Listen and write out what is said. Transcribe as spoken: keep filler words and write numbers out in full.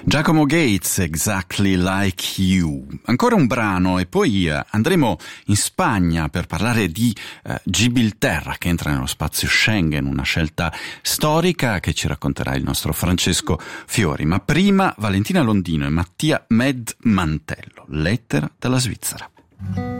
Giacomo Gates, Exactly Like You. Ancora un brano e poi eh, andremo in Spagna per parlare di eh, Gibilterra, che entra nello spazio Schengen, una scelta storica che ci racconterà il nostro Francesco Fiori. Ma prima Valentina Londino e Mattia Med Mantello, Lettera dalla Svizzera.